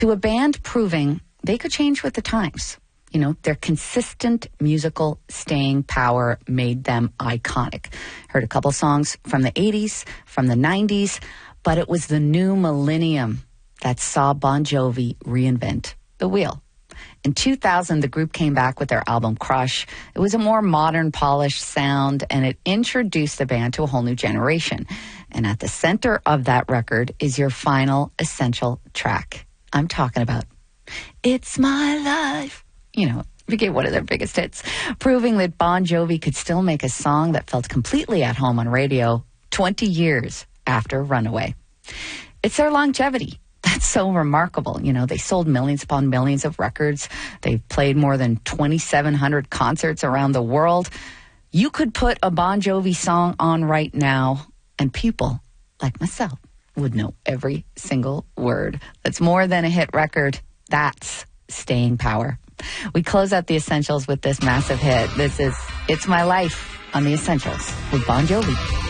To a band proving they could change with the times. You know, their consistent musical staying power made them iconic. Heard a couple songs from the 80s, from the 90s, but it was the new millennium that saw Bon Jovi reinvent the wheel. In 2000, the group came back with their album Crush. It was a more modern, polished sound, and it introduced the band to a whole new generation. And at the center of that record is your final essential track. I'm talking about It's My Life. You know, became one of their biggest hits, proving that Bon Jovi could still make a song that felt completely at home on radio 20 years after Runaway. It's their longevity that's so remarkable. You know, they sold millions upon millions of records. They've played more than 2,700 concerts around the world. You could put a Bon Jovi song on right now, and people like myself would know every single word. That's more than a hit record. That's staying power. We close out the Essentials with this massive hit. This is It's My Life on the Essentials with Bon Jovi.